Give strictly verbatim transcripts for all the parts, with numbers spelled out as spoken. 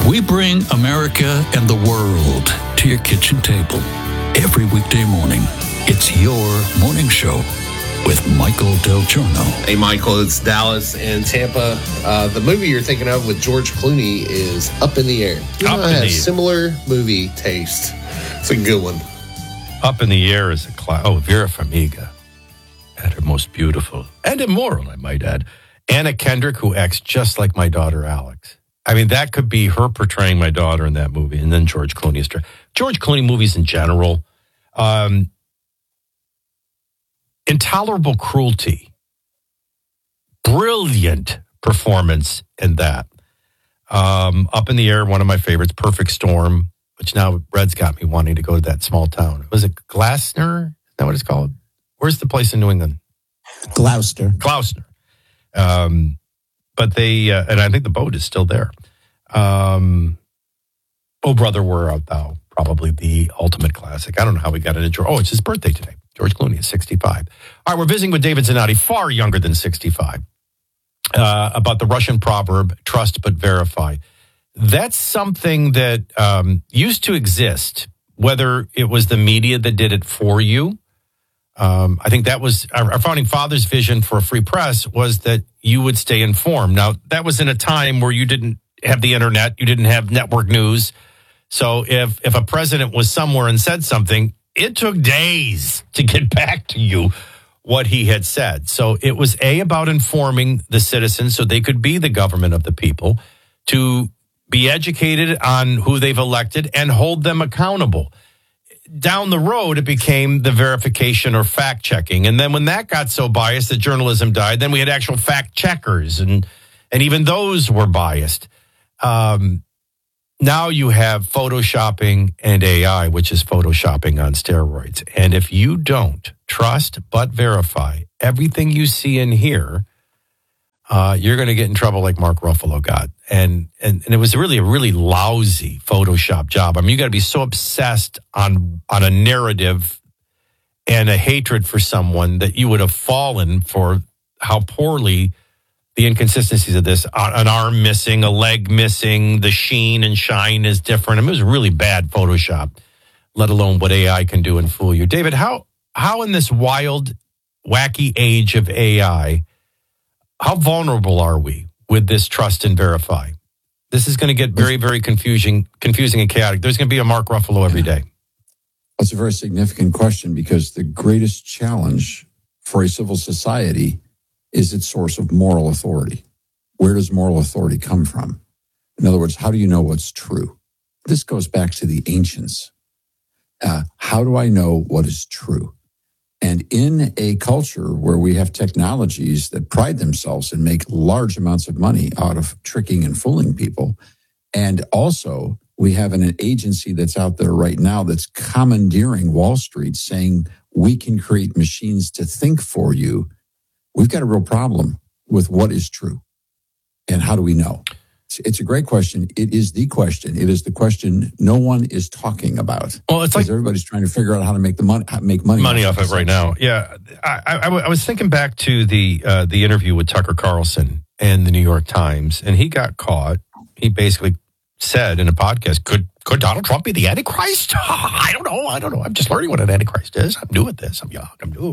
We bring America and the world to your kitchen table. Every weekday morning, it's your morning show with Michael Del Giorno. Hey, Michael, it's Dallas and Tampa. Uh, the movie you're thinking of with George Clooney is Up in the Air. You Up know, in I have the similar movie taste. It's a good one. Up in the Air is a class. Oh, Vera Farmiga at her most beautiful and immoral, I might add. Anna Kendrick, who acts just like my daughter, Alex. I mean, that could be her portraying my daughter in that movie, and then George Clooney is George Clooney movies in general. Um, Intolerable Cruelty. Brilliant performance in that. Um, Up in the Air, one of my favorites, Perfect Storm, which now Red's got me wanting to go to that small town. Was it Glasner? Is that what it's called? Where's the place in New England? Gloucester. Gloucester. Um, but they, uh, and I think the boat is still there. Um, Oh, Brother, Where Art Thou? Probably the ultimate classic. I don't know how we got into George. Oh, it's his birthday today. George Clooney is sixty-five. All right, we're visiting with David Zanotti, far younger than sixty-five, uh, about the Russian proverb, trust but verify. That's something that um, used to exist, whether it was the media that did it for you. Um, I think that was our, our founding father's vision for a free press, was that you would stay informed. Now, that was in a time where you didn't have the internet, you didn't have network news. So if if a president was somewhere and said something, it took days to get back to you what he had said. So it was A, about informing the citizens so they could be the government of the people, to be educated on who they've elected and hold them accountable. Down the road, it became the verification or fact checking. And then when that got so biased that journalism died, then we had actual fact checkers, and and even those were biased. Um, now you have photoshopping and A I, which is photoshopping on steroids. And if you don't trust but verify everything you see and hear, uh, you're going to get in trouble like Mark Ruffalo got. And, and and it was really a really lousy Photoshop job. I mean, you got to be so obsessed on on a narrative and a hatred for someone that you would have fallen for how poorly the inconsistencies of this, an arm missing, a leg missing, the sheen and shine is different. I mean, it was really bad Photoshop, let alone what A I can do and fool you. David, how how in this wild, wacky age of A I, how vulnerable are we with this trust and verify? This is going to get very, very confusing, confusing and chaotic. There's going to be a Mark Ruffalo every day. That's a very significant question, because the greatest challenge for a civil society is its source of moral authority. Where does moral authority come from? In other words, how do you know what's true? This goes back to the ancients. Uh, how do I know what is true? And in a culture where we have technologies that pride themselves and make large amounts of money out of tricking and fooling people, and also we have an, an agency that's out there right now that's commandeering Wall Street, saying we can create machines to think for you, we've got a real problem with what is true and how do we know? It's a great question. It is the question. It is the question no one is talking about. Well, it's like everybody's trying to figure out how to make the money, make money, money off, off it right now. Yeah, I, I, I was thinking back to the uh, the interview with Tucker Carlson and the New York Times, and he got caught. He basically said in a podcast, "Could could Donald Trump be the Antichrist? I don't know. I don't know. I'm just learning what an Antichrist is. I'm new at this. I'm young. I'm new."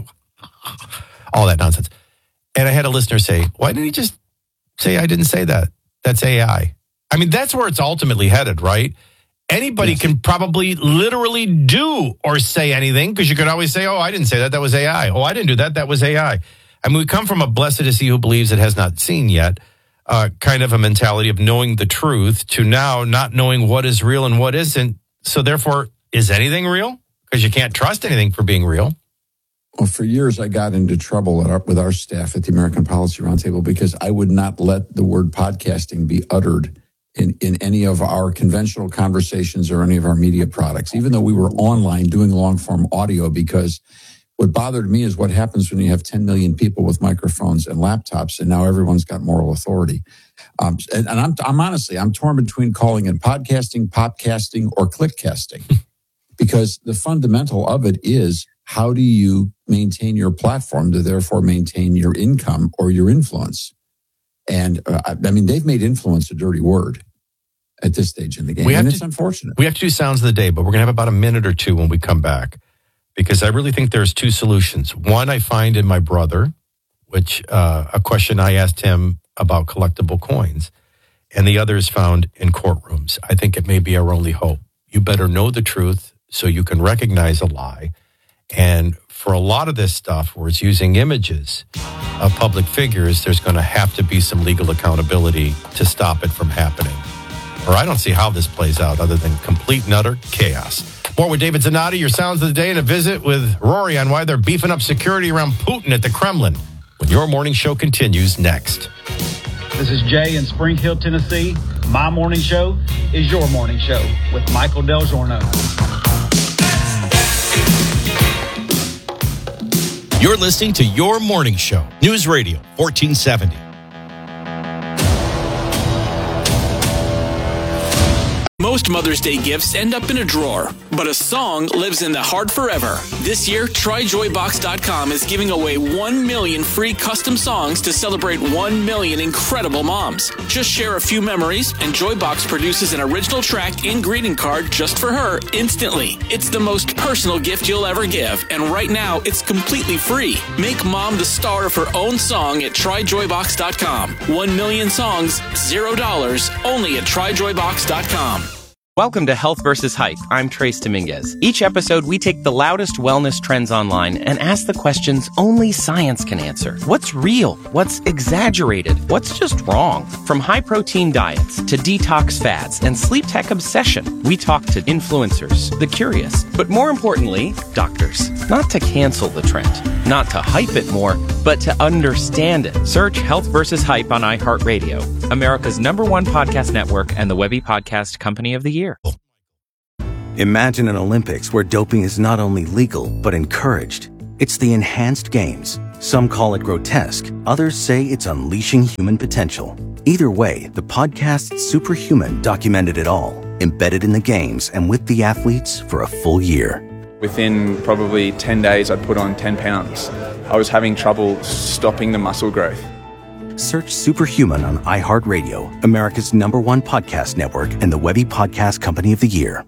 All that nonsense. And I had a listener say, "Why didn't he just say I didn't say that? That's A I." I mean, that's where it's ultimately headed, right? Anybody yes. can probably literally do or say anything, because you could always say, "Oh, I didn't say that. That was A I. Oh, I didn't do that. That was A I." I mean, we come from a blessed is he who believes it has not seen yet, uh, kind of a mentality of knowing the truth, to now not knowing what is real and what isn't. So therefore, is anything real? Because you can't trust anything for being real. Well, for years, I got into trouble at our, with our staff at the American Policy Roundtable because I would not let the word podcasting be uttered in, in any of our conventional conversations or any of our media products, even though we were online doing long-form audio, because what bothered me is what happens when you have ten million people with microphones and laptops, and now everyone's got moral authority. Um, and and I'm, I'm honestly, I'm torn between calling it podcasting, popcasting, or clickcasting, because the fundamental of it is, how do you maintain your platform to therefore maintain your income or your influence? And uh, I mean, they've made influence a dirty word. at this stage in the game. We have and to, it's unfortunate. We have to do sounds of the day, but we're going to have about a minute or two when we come back, because I really think there's two solutions. One I find in my brother, which uh, a question I asked him about collectible coins, and the other is found in courtrooms. I think it may be our only hope. You better know the truth so you can recognize a lie. And for a lot of this stuff where it's using images of public figures, there's going to have to be some legal accountability to stop it from happening. Or I don't see how this plays out other than complete and utter chaos. More with David Zanotti, your sounds of the day, and a visit with Rory on why they're beefing up security around Putin at the Kremlin. When your morning show continues next. This is Jay in Spring Hill, Tennessee. My morning show is your morning show with Michael Del Giorno. You're listening to Your Morning Show, News Radio fourteen seventy. Most Mother's Day gifts end up in a drawer, but a song lives in the heart forever. This year, Try Joy Box dot com is giving away one million free custom songs to celebrate one million incredible moms. Just share a few memories, and Joybox produces an original track and greeting card just for her instantly. It's the most personal gift you'll ever give, and right now, it's completely free. Make mom the star of her own song at Try Joy Box dot com. One million songs, zero dollars, only at Try Joy Box dot com. Welcome to Health versus Hype. I'm Trace Dominguez. Each episode, we take the loudest wellness trends online and ask the questions only science can answer. What's real? What's exaggerated? What's just wrong? From high-protein diets to detox fads and sleep tech obsession, we talk to influencers, the curious, but more importantly, doctors. Not to cancel the trend, not to hype it more, but to understand it. Search Health versus Hype on iHeartRadio, America's number one podcast network and the Webby Podcast Company of the Year. Imagine an Olympics where doping is not only legal, but encouraged. It's the enhanced games. Some call it grotesque. Others say it's unleashing human potential. Either way, the podcast Superhuman documented it all, embedded in the games and with the athletes for a full year. Within probably ten days, I'd put on ten pounds. I was having trouble stopping the muscle growth. Search Superhuman on iHeartRadio, America's number one podcast network and the Webby Podcast Company of the Year.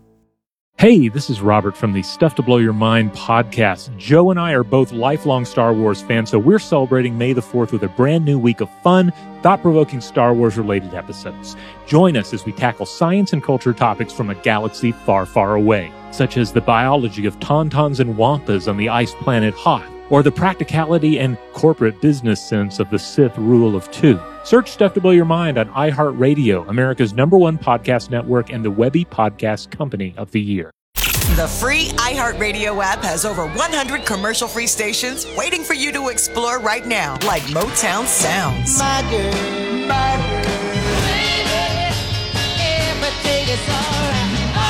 Hey, this is Robert from the Stuff to Blow Your Mind podcast. Joe and I are both lifelong Star Wars fans, so we're celebrating May the fourth with a brand new week of fun, thought-provoking Star Wars-related episodes. Join us as we tackle science and culture topics from a galaxy far, far away, such as the biology of tauntauns and wampas on the ice planet Hoth, or the practicality and corporate business sense of the Sith rule of two. Search Stuff to Blow Your Mind on iHeartRadio, America's number one podcast network and the Webby Podcast Company of the Year. The free iHeartRadio app has over one hundred commercial-free stations waiting for you to explore right now, like Motown Sounds. My girl, my girl, baby, everything is all right.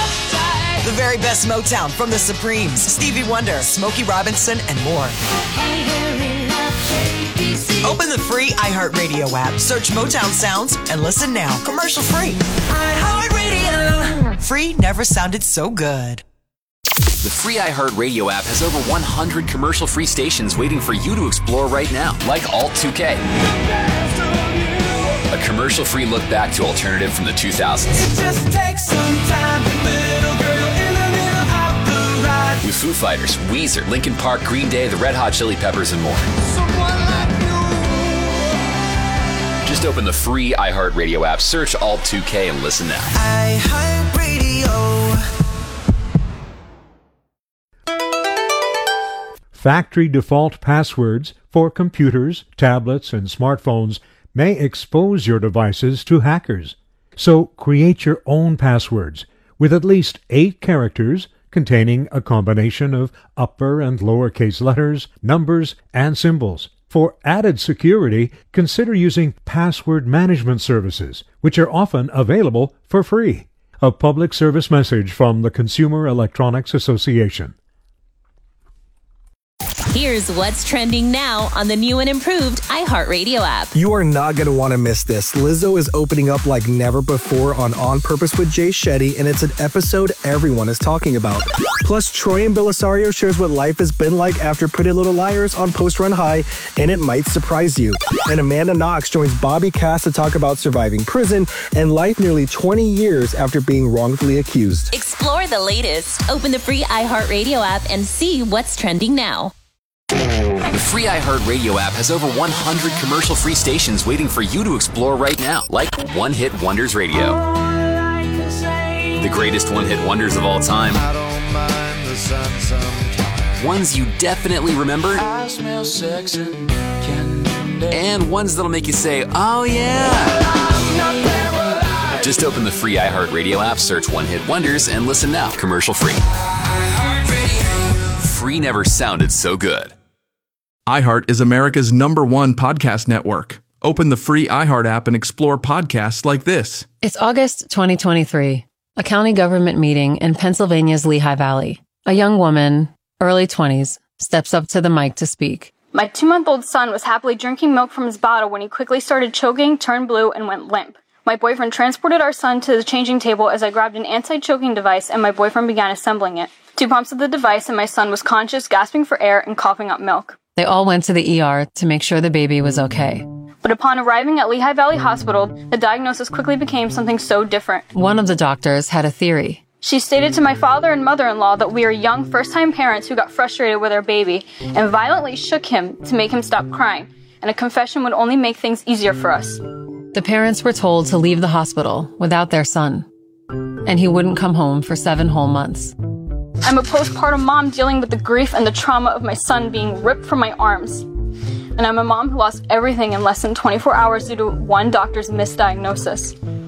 The very best Motown from the Supremes, Stevie Wonder, Smokey Robinson, and more. Open the free iHeartRadio app, search Motown Sounds, and listen now. Commercial free. iHeartRadio. Free never sounded so good. The free iHeartRadio app has over one hundred commercial-free stations waiting for you to explore right now, like Alt two K. A commercial-free look back to alternative from the two thousands. It just takes some time, little girl in the middle of the ride. With Foo Fighters, Weezer, Linkin Park, Green Day, the Red Hot Chili Peppers, and more. Someone like you. Just open the free iHeartRadio app, search Alt two K, and listen now. iHeartRadio. Factory default passwords for computers, tablets, and smartphones may expose your devices to hackers. So create your own passwords with at least eight characters containing a combination of upper and lowercase letters, numbers, and symbols. For added security, consider using password management services, which are often available for free. A public service message from the Consumer Electronics Association. Here's what's trending now on the new and improved iHeartRadio app. You are not going to want to miss this. Lizzo is opening up like never before on On Purpose with Jay Shetty, and it's an episode everyone is talking about. Plus, Troy and Belisario shares what life has been like after Pretty Little Liars on Post Run High, and it might surprise you. And Amanda Knox joins Bobby Cass to talk about surviving prison and life nearly twenty years after being wrongfully accused. Explore the latest. Open the free iHeartRadio app and see what's trending now. The free iHeartRadio app has over one hundred commercial-free stations waiting for you to explore right now, like One Hit Wonders Radio. The greatest one-hit wonders of all time. Ones you definitely remember. I smell sex and candy. And ones that'll make you say, oh yeah. Just open the free iHeartRadio app, search One Hit Wonders, and listen now, commercial-free. Free never sounded so good. iHeart is America's number one podcast network. Open the free iHeart app and explore podcasts like this. It's August twenty twenty-three, a county government meeting in Pennsylvania's Lehigh Valley. A young woman, early twenties, steps up to the mic to speak. My two-month-old son was happily drinking milk from his bottle when he quickly started choking, turned blue, and went limp. My boyfriend transported our son to the changing table as I grabbed an anti-choking device and my boyfriend began assembling it. Two pumps of the device and my son was conscious, gasping for air, and coughing up milk. They all went to the E R to make sure the baby was okay. But upon arriving at Lehigh Valley Hospital, the diagnosis quickly became something so different. One of the doctors had a theory. She stated to my father and mother-in-law that we are young first-time parents who got frustrated with our baby and violently shook him to make him stop crying, and a confession would only make things easier for us. The parents were told to leave the hospital without their son, and he wouldn't come home for seven whole months. I'm a postpartum mom dealing with the grief and the trauma of my son being ripped from my arms. And I'm a mom who lost everything in less than twenty-four hours due to one doctor's misdiagnosis.